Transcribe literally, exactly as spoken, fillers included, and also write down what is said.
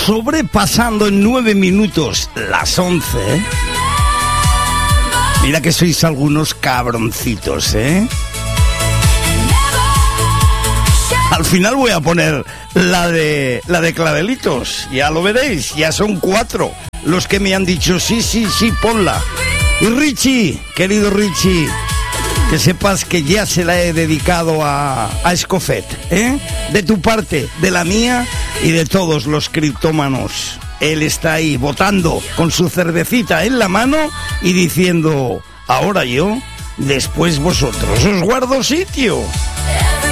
sobrepasando en nueve minutos las once. ¿eh? Mira que sois algunos cabroncitos, ¿eh? Al final voy a poner la de la de Clavelitos, ya lo veréis, ya son cuatro los que me han dicho sí, sí, sí, ponla. Y Richie, querido Richie, que sepas que ya se la he dedicado a, a Escofet, ¿eh? De tu parte, de la mía y de todos los criptómanos. Él está ahí votando con su cervecita en la mano y diciendo, ahora yo, después vosotros, os guardo sitio.